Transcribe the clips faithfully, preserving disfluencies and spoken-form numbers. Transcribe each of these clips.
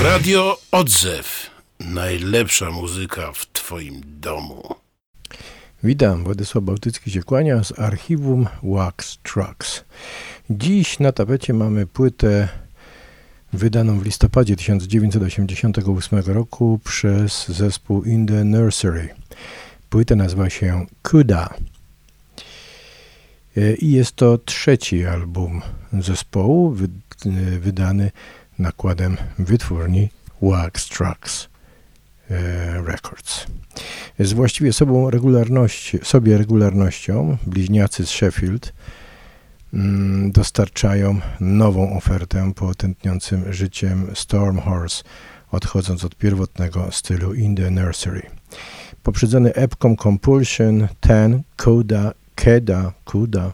Radio Odzew. Najlepsza muzyka w twoim domu. Witam, Władysław Bałtycki się kłania z archiwum Wax Trax. Dziś na tapecie mamy płytę wydaną w listopadzie tysiąc dziewięćset osiemdziesiątego ósmego roku przez zespół In The Nursery. Płyta nazywa się Kuda i jest to trzeci album zespołu wy, wydany nakładem wytwórni Wax Trax Records. Z właściwie sobą regularności, sobie regularnością bliźniacy z Sheffield mm, dostarczają nową ofertę po tętniącym życiem Storm Horse, odchodząc od pierwotnego stylu In The Nursery. Poprzedzony epką Compulsion, Ten, Kuda, Keda, Kuda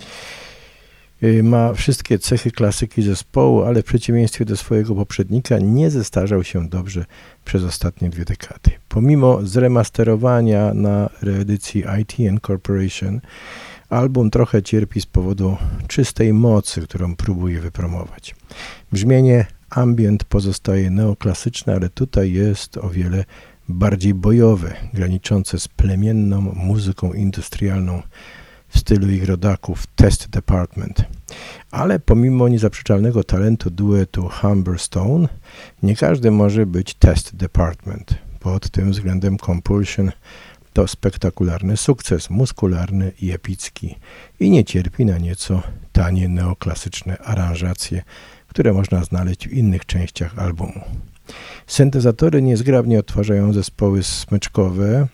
ma wszystkie cechy klasyki zespołu, ale w przeciwieństwie do swojego poprzednika nie zestarzał się dobrze przez ostatnie dwie dekady. Pomimo zremasterowania na reedycji I T N Corporation, album trochę cierpi z powodu czystej mocy, którą próbuje wypromować. Brzmienie ambient pozostaje neoklasyczne, ale tutaj jest o wiele bardziej bojowe, graniczące z plemienną muzyką industrialną w stylu ich rodaków Test Department. Ale pomimo niezaprzeczalnego talentu duetu Humberstone, nie każdy może być Test Department. Pod tym względem Compulsion to spektakularny sukces, muskularny i epicki i nie cierpi na nieco tanie neoklasyczne aranżacje, które można znaleźć w innych częściach albumu. Syntezatory niezgrabnie odtwarzają zespoły smyczkowe,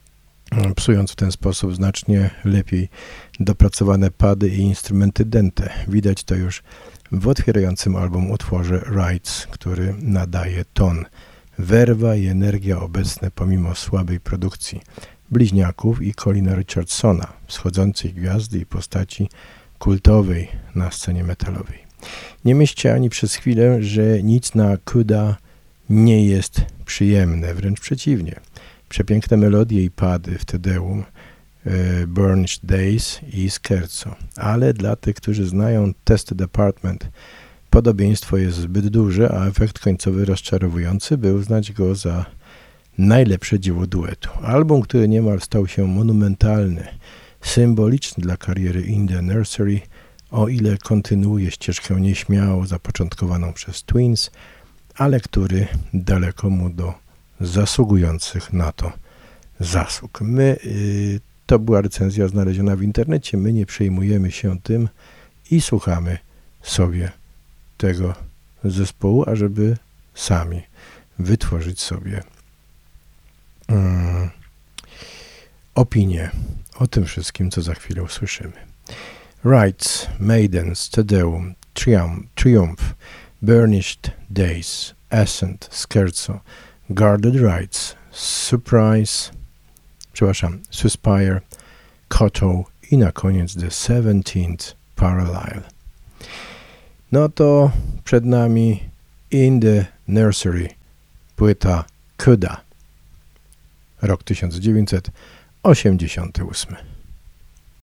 psując w ten sposób znacznie lepiej dopracowane pady i instrumenty dęte. Widać to już w otwierającym album utworze Rights, który nadaje ton. Werwa i energia obecne pomimo słabej produkcji bliźniaków i Colina Richardsona, wschodzącej gwiazdy i postaci kultowej na scenie metalowej. Nie myślcie ani przez chwilę, że nic na Kuda nie jest przyjemne, wręcz przeciwnie. Przepiękne melodie i pady w Te Deum, e, Burnished Days i Scherzo. Ale dla tych, którzy znają Test Department, podobieństwo jest zbyt duże, a efekt końcowy rozczarowujący, by uznać go za najlepsze dzieło duetu. Album, który niemal stał się monumentalny, symboliczny dla kariery In The Nursery, o ile kontynuuje ścieżkę nieśmiało zapoczątkowaną przez Twins, ale który daleko mu do zasługujących na to zasług. My, y, to była recenzja znaleziona w internecie, my nie przejmujemy się tym i słuchamy sobie tego zespołu, ażeby sami wytworzyć sobie um, opinię o tym wszystkim, co za chwilę usłyszymy. Rights, Maidens, Te Deum, Triumph, Triumph, Burnished Days, Ascent, Scherzo, Guarded Rights, Surprise, przepraszam, Suspire, Koto i na koniec The Seventeenth Parallel. No to przed nami In The Nursery, płyta Kuda, rok tysiąc dziewięćset osiemdziesiąty ósmy.